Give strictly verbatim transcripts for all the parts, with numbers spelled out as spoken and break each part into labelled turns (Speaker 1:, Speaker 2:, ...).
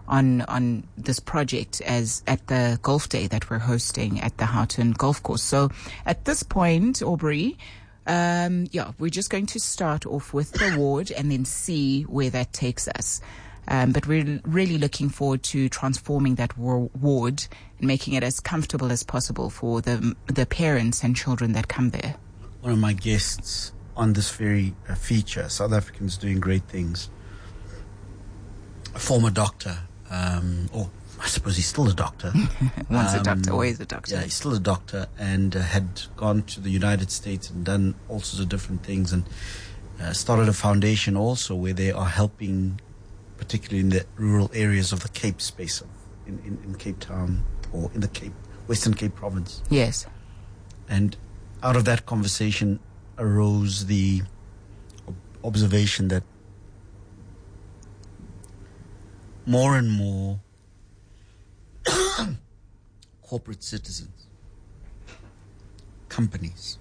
Speaker 1: on on this project as at the golf day that we're hosting at the Houghton Golf Course. So at this point, Aubrey, um, yeah, we're just going to start off with the ward and then see where that takes us. Um, but we're really looking forward to transforming that war- ward and making it as comfortable as possible for the the parents and children that come there.
Speaker 2: One of my guests on this very uh, feature, South Africans Doing Great Things, a former doctor, um, or I suppose he's still a doctor.
Speaker 1: Once
Speaker 2: um,
Speaker 1: a doctor, always a doctor.
Speaker 2: Yeah, he's still a doctor, and uh, had gone to the United States and done all sorts of different things, and uh, started a foundation also where they are helping, particularly in the rural areas of the Cape space, in, in, in Cape Town or in the Cape, Western Cape province.
Speaker 1: Yes.
Speaker 2: And out of that conversation arose the ob- observation that more and more corporate citizens, companies,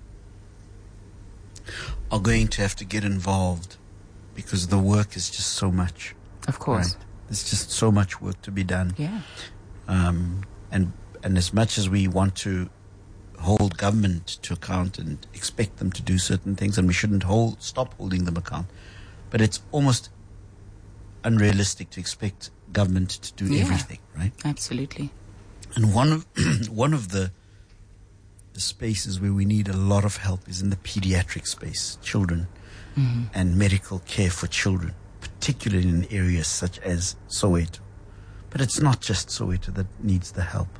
Speaker 2: are going to have to get involved because the work is just so much.
Speaker 1: Of course.
Speaker 2: Right? There's just so much work to be done.
Speaker 1: Yeah.
Speaker 2: Um, and and as much as we want to hold government to account and expect them to do certain things, and we shouldn't hold stop holding them account, but it's almost unrealistic to expect government to do
Speaker 1: Yeah.
Speaker 2: everything, right?
Speaker 1: Absolutely.
Speaker 2: And one of one of the the spaces where we need a lot of help is in the pediatric space, children,
Speaker 1: mm-hmm.
Speaker 2: and medical care for children, particularly in areas such as Soweto. But it's not just Soweto that needs the help.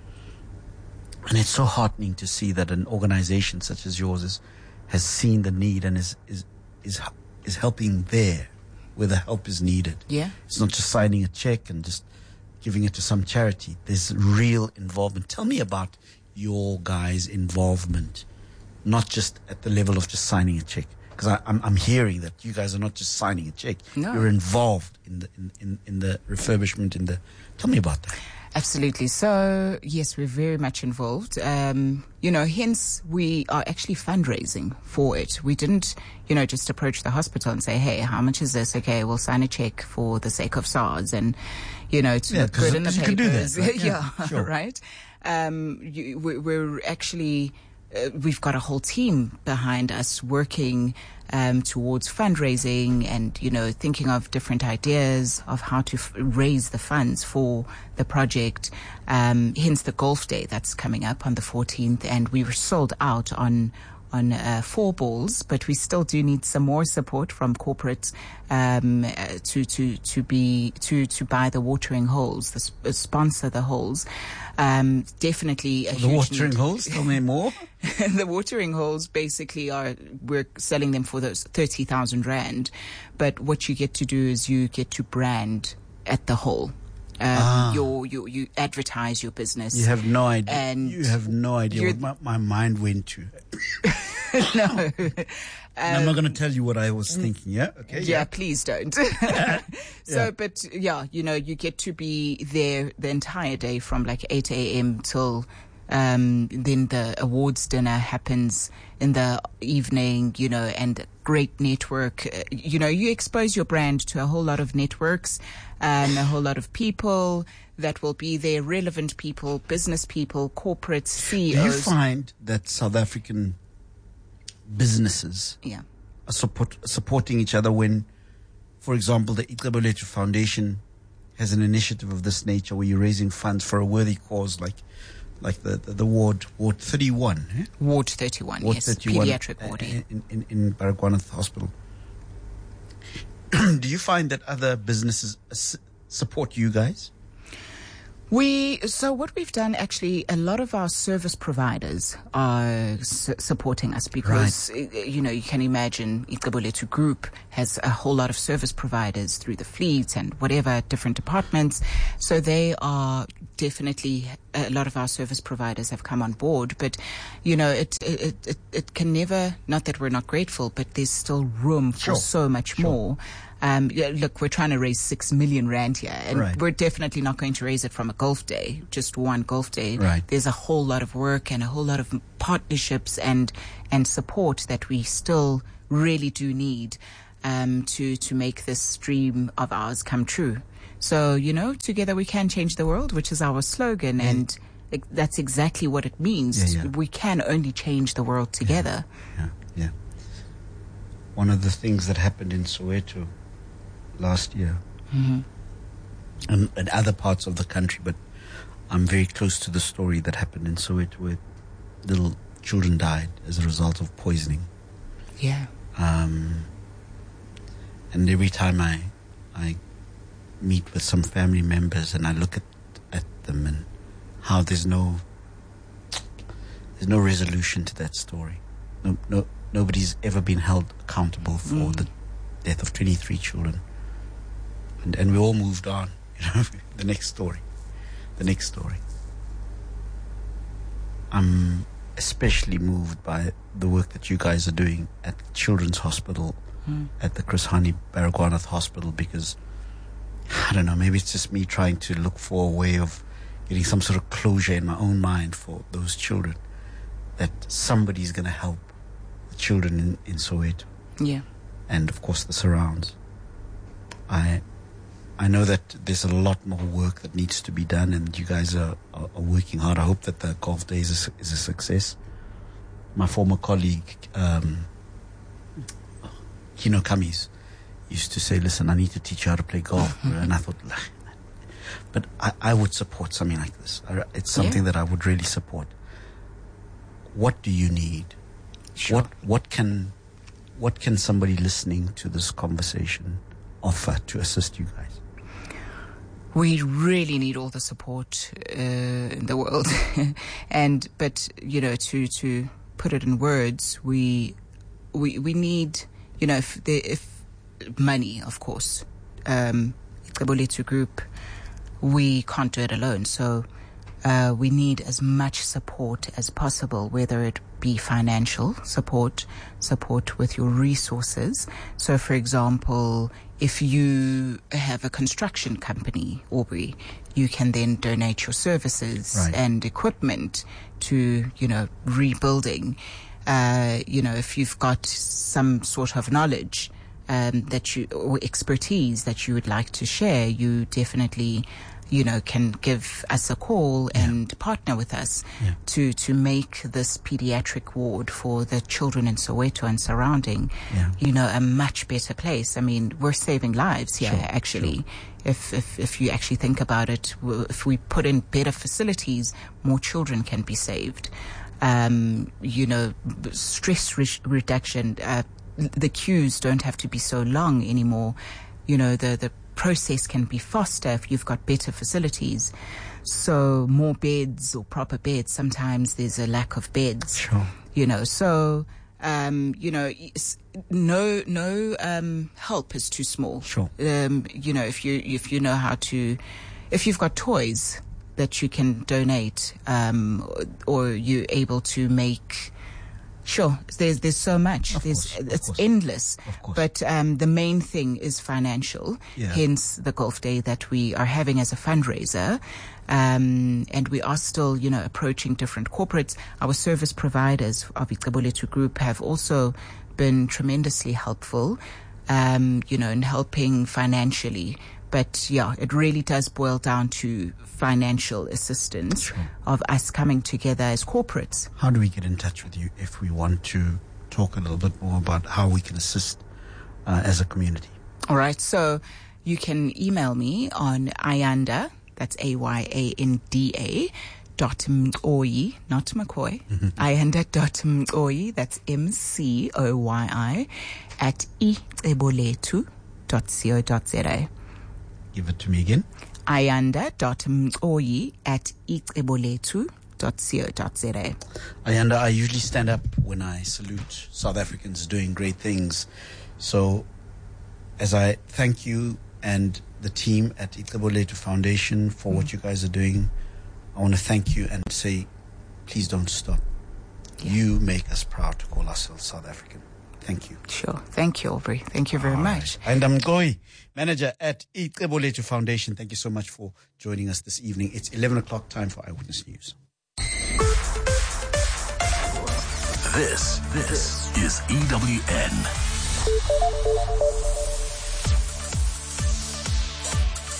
Speaker 2: And it's so heartening to see that an organization such as yours is, has seen the need and is, is, is, is helping there where the help is needed.
Speaker 1: Yeah.
Speaker 2: It's not just signing a check and just giving it to some charity. There's real involvement. Tell me about your guys' involvement, not just at the level of just signing a check. Because I'm, I'm hearing that you guys are not just signing a check.
Speaker 1: No.
Speaker 2: You're involved in the in, in, in the refurbishment. In the tell me about that.
Speaker 1: Absolutely. So, yes, we're very much involved. Um, you know, hence we are actually fundraising for it. We didn't, you know, just approach the hospital and say, hey, how much is this? Okay, we'll sign a check for the sake of SARS and, you know, to
Speaker 2: Yeah,
Speaker 1: look good in the
Speaker 2: you
Speaker 1: papers.
Speaker 2: can do that, right?
Speaker 1: yeah,
Speaker 2: Yeah, sure.
Speaker 1: right? Um, you, we, we're actually... Uh, we've got a whole team behind us working um, towards fundraising and, you know, thinking of different ideas of how to f- raise the funds for the project. Um, hence the golf day that's coming up on the fourteenth, and we were sold out on on uh, four balls, but we still do need some more support from corporate um, uh, to to to be to to buy the watering holes, the sp- uh, sponsor the holes. Um, definitely a
Speaker 2: The
Speaker 1: huge
Speaker 2: watering
Speaker 1: need.
Speaker 2: holes. Tell me more.
Speaker 1: The watering holes basically are, we're selling them for those thirty thousand rand, but what you get to do is you get to brand at the hole. Um,
Speaker 2: Ah.
Speaker 1: your, you you advertise your business.
Speaker 2: You have no idea.
Speaker 1: And
Speaker 2: you have no idea
Speaker 1: you're-
Speaker 2: what my, my mind went to.
Speaker 1: no.
Speaker 2: And I'm not going to tell you what I was thinking. Yeah. Okay.
Speaker 1: Yeah, please don't. so,
Speaker 2: Yeah.
Speaker 1: but yeah, you know, you get to be there the entire day from like eight a.m. till um, then the awards dinner happens in the evening, you know, and great network. Uh, You know, you expose your brand to a whole lot of networks, um, a whole lot of people that will be there, relevant people, business people, corporate C E
Speaker 2: Do you
Speaker 1: Os.
Speaker 2: find that South African businesses
Speaker 1: Yeah.
Speaker 2: are support, supporting each other when, for example, the Ixabolethu Foundation has an initiative of this nature where you're raising funds for a worthy cause like like the, the, the ward, Ward thirty-one. Eh?
Speaker 1: Ward thirty-one,
Speaker 2: Ward
Speaker 1: yes.
Speaker 2: thirty-one,
Speaker 1: Pediatric
Speaker 2: uh,
Speaker 1: ward. yeah.
Speaker 2: in, in, in Baragwanath Hospital. Do you find that other businesses uh, s- support you guys?
Speaker 1: We so what we've done actually, a lot of our service providers are su- supporting us because uh, you know, you can imagine Ixabolethu Group has a whole lot of service providers through the fleets and whatever different departments. So they are definitely, a lot of our service providers have come on board. But you know, it it it, it can never, not that we're not grateful, but there's still room for
Speaker 2: Sure.
Speaker 1: so much
Speaker 2: Sure.
Speaker 1: more. Um, yeah, look, we're trying to raise six million rand here, and
Speaker 2: Right.
Speaker 1: we're definitely not going to raise it from a golf day, just one golf day.
Speaker 2: Right.
Speaker 1: There's a whole lot of work and a whole lot of partnerships and and support that we still really do need um, to to make this dream of ours come true. So, you know, together we can change the world, which is our slogan. Yeah. And it, that's exactly what it means. Yeah, yeah. We can only change the world together.
Speaker 2: Yeah, yeah. yeah. One of the things that happened in Soweto last year, mm-hmm. and, and other parts of the country, but I'm very close to the story that happened in Soweto where little children died as a result of poisoning.
Speaker 1: Yeah.
Speaker 2: Um, and every time I, I meet with some family members and I look at, at them and how there's no, there's no resolution to that story. No, no, nobody's ever been held accountable for mm. the death of twenty-three children. And, and we all moved on, you know, the next story, the next story. I'm especially moved by the work that you guys are doing at Children's Hospital, mm. at the Chris Hani Baragwanath Hospital, because, I don't know, maybe it's just me trying to look for a way of getting some sort of closure in my own mind for those children, that somebody's going to help the children in, in Soweto.
Speaker 1: Yeah.
Speaker 2: And, of course, the surrounds. I I know that there's a lot more work that needs to be done, and you guys are, are, are working hard. I hope that the golf day is a, is a success. My former colleague, um, Kino Kamis, used to say, listen, I need to teach you how to play golf. And I thought, but I, I would support something like this. I, it's something yeah. that I would really support. What do you need?
Speaker 1: Sure.
Speaker 2: What what can what can somebody listening to this conversation offer to assist you guys?
Speaker 1: We really need all the support uh, in the world, and but you know, to to put it in words, we we we need, you know, if the, if money, of course, um, Ixabolethu Group, we can't do it alone. So uh, we need as much support as possible, whether it be financial support, support with your resources. So, for example, if you have a construction company, Aubrey, you can then donate your services
Speaker 2: right.
Speaker 1: and equipment to, you know, rebuilding. Uh, you know, if you've got some sort of knowledge um, that you or expertise that you would like to share, you definitely, you know, can give us a call yeah. and partner with us
Speaker 2: yeah.
Speaker 1: to, to make this pediatric ward for the children in Soweto and surrounding,
Speaker 2: yeah.
Speaker 1: you know, a much better place. I mean, we're saving lives here,
Speaker 2: sure,
Speaker 1: actually.
Speaker 2: Sure.
Speaker 1: If, if, if you actually think about it, if we put in better facilities, more children can be saved. Um, you know, stress re- reduction, uh, the queues don't have to be so long anymore. You know, the, the process can be faster if you've got better facilities. So more beds or proper beds. Sometimes there's a lack of beds.
Speaker 2: Sure.
Speaker 1: You know, so, um, you know, no, no, um, help is too small.
Speaker 2: Sure.
Speaker 1: Um, you know, if you, if you know how to, if you've got toys that you can donate, um, or, or you're able to make, sure, there's there's so much.
Speaker 2: Of
Speaker 1: there's
Speaker 2: course,
Speaker 1: it's
Speaker 2: course.
Speaker 1: endless.
Speaker 2: Of course.
Speaker 1: But um, the main thing is financial.
Speaker 2: Yeah.
Speaker 1: Hence the golf day that we are having as a fundraiser. Um, and we are still, you know, approaching different corporates. Our service providers of Ixabolethu Group have also been tremendously helpful, um, you know, in helping financially. But yeah, it really does boil down to financial assistance
Speaker 2: Sure.
Speaker 1: of us coming together as corporates.
Speaker 2: How do we get in touch with you if we want to talk a little bit more about how we can assist uh, as a community?
Speaker 1: All right. So you can email me on Ayanda, that's A Y A N D A, dot Mcoyi, not McCoy, mm-hmm. Ayanda dot Mcoyi, that's M C O Y I, at ixabolethu dot co dot za.
Speaker 2: Give it to me again.
Speaker 1: Ayanda dot Mcoyi at ixabolethu dot co dot za.
Speaker 2: Ayanda, I usually stand up when I salute South Africans doing great things. So as I thank you and the team at Ixabolethu Foundation for mm. what you guys are doing, I want to thank you and say, please don't stop. Yeah. You make us proud to call ourselves South African. Thank you.
Speaker 1: Sure. Thank you, Aubrey. Thank you very
Speaker 2: All
Speaker 1: much.
Speaker 2: Right. And I'm Mcoyi, manager at Ixabolethu Foundation. Thank you so much for joining us this evening. It's eleven o'clock time for Eyewitness News.
Speaker 3: This, this is E W N.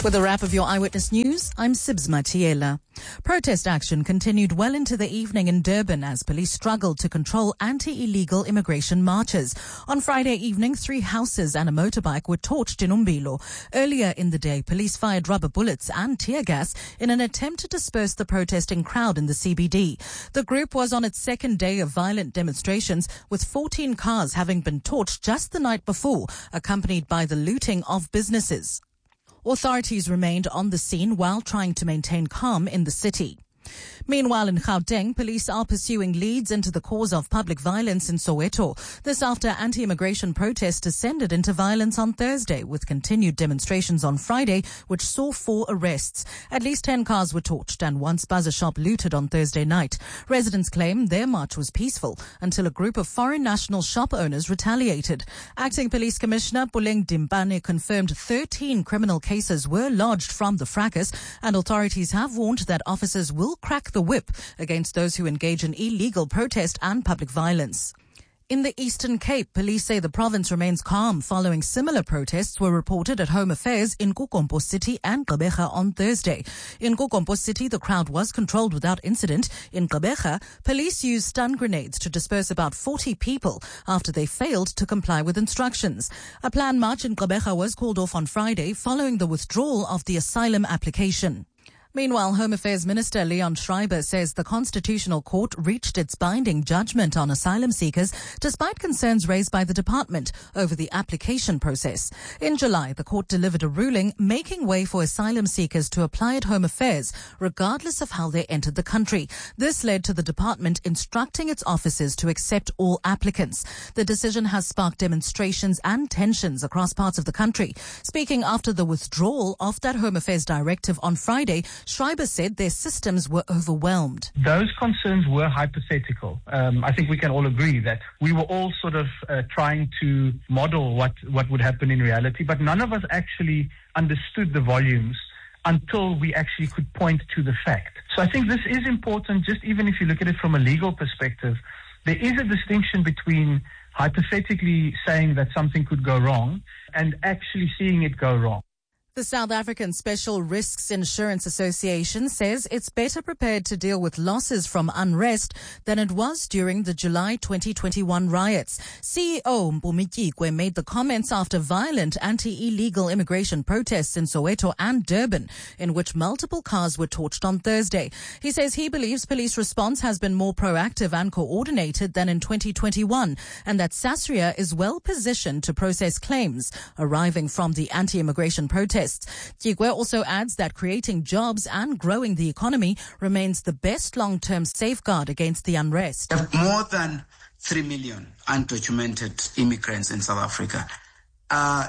Speaker 4: With a wrap of your Eyewitness News, I'm Sibs Matiela. Protest action continued well into the evening in Durban as police struggled to control anti-illegal immigration marches. On Friday evening, three houses and a motorbike were torched in Umbilo. Earlier in the day, police fired rubber bullets and tear gas in an attempt to disperse the protesting crowd in the C B D. The group was on its second day of violent demonstrations, with fourteen cars having been torched just the night before, accompanied by the looting of businesses. Authorities remained on the scene while trying to maintain calm in the city. Meanwhile, in Gauteng, police are pursuing leads into the cause of public violence in Soweto. This after anti-immigration protests descended into violence on Thursday, with continued demonstrations on Friday, which saw four arrests. At least ten cars were torched and one spaza shop looted on Thursday night. Residents claim their march was peaceful until a group of foreign national shop owners retaliated. Acting Police Commissioner Puleng Dimpane confirmed thirteen criminal cases were lodged from the fracas, and authorities have warned that officers will crack the whip against those who engage in illegal protest and public violence. In the Eastern Cape, police say the province remains calm following similar protests were reported at Home Affairs in Kukompo City and Gqeberha on Thursday. In Kukompo City, the crowd was controlled without incident. In Gqeberha, police used stun grenades to disperse about forty people after they failed to comply with instructions. A planned march in Gqeberha was called off on Friday following the withdrawal of the asylum application. Meanwhile, Home Affairs Minister Leon Schreiber says the Constitutional Court reached its binding judgment on asylum seekers despite concerns raised by the department over the application process. In July, the court delivered a ruling making way for asylum seekers to apply at Home Affairs regardless of how they entered the country. This led to the department instructing its officers to accept all applicants. The decision has sparked demonstrations and tensions across parts of the country. Speaking after the withdrawal of that Home Affairs directive on Friday, Schreiber said their systems were overwhelmed.
Speaker 5: Those concerns were hypothetical. Um, I think we can all agree that we were all sort of uh, trying to model what, what would happen in reality, but none of us actually understood the volumes until we actually could point to the fact. So I think this is important, just even if you look at it from a legal perspective. There is a distinction between hypothetically saying that something could go wrong and actually seeing it go wrong.
Speaker 4: The South African Special Risks Insurance Association says it's better prepared to deal with losses from unrest than it was during the July twenty twenty-one riots. C E O Mpumi Tyikwe made the comments after violent anti-illegal immigration protests in Soweto and Durban, in which multiple cars were torched on Thursday. He says he believes police response has been more proactive and coordinated than in twenty twenty-one, and that SASRIA is well positioned to process claims arriving from the anti-immigration protests. Tyikwe also adds that creating jobs and growing the economy remains the best long-term safeguard against the unrest.
Speaker 6: We have more than three million undocumented immigrants in South Africa. Uh,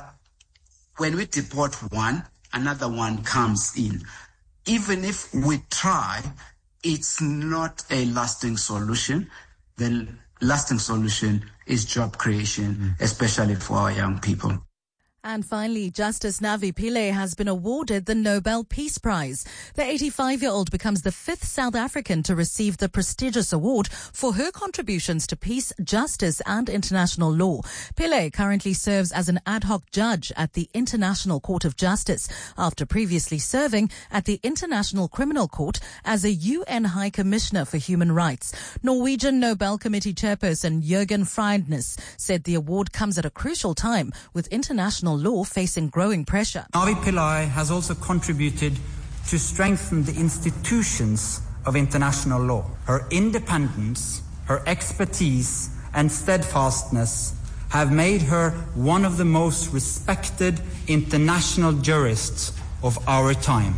Speaker 6: when we deport one, another one comes in. Even if we try, it's not a lasting solution. The lasting solution is job creation, mm. especially for our young people.
Speaker 4: And finally, Justice Navi Pillay has been awarded the Nobel Peace Prize. The eighty-five-year-old becomes the fifth South African to receive the prestigious award for her contributions to peace, justice and international law. Pillay currently serves as an ad hoc judge at the International Court of Justice after previously serving at the International Criminal Court as a U N High Commissioner for Human Rights. Norwegian Nobel Committee Chairperson Jürgen Freindness said the award comes at a crucial time with international law facing growing pressure.
Speaker 7: Navi Pillay has also contributed to strengthen the institutions of international law. Her independence, her expertise and steadfastness have made her one of the most respected international jurists of our time.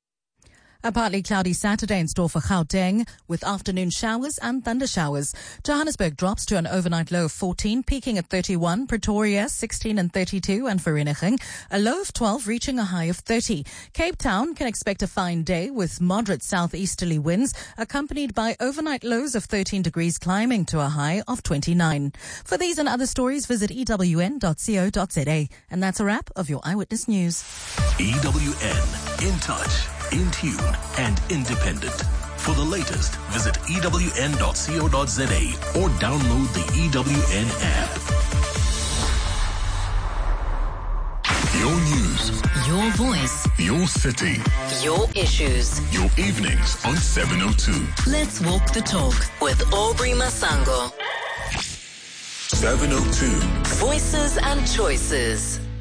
Speaker 4: A partly cloudy Saturday in store for Gauteng with afternoon showers and thunder showers. Johannesburg drops to an overnight low of fourteen, peaking at thirty-one. Pretoria sixteen and thirty-two, and Vereeniging a low of twelve, reaching a high of thirty. Cape Town can expect a fine day with moderate southeasterly winds, accompanied by overnight lows of thirteen degrees, climbing to a high of twenty-nine. For these and other stories, visit E W N dot co dot za. And that's a wrap of your Eyewitness News.
Speaker 3: E W N, in touch, in tune and independent. For the latest, visit E W N dot co dot za or download the E W N app. Your news.
Speaker 4: Your
Speaker 8: Your voice.
Speaker 3: Your city.
Speaker 8: Your issues.
Speaker 3: Your evenings on seven oh two.
Speaker 8: Let's walk the talk with Aubrey Masango.
Speaker 3: seven oh two.
Speaker 8: Voices and choices.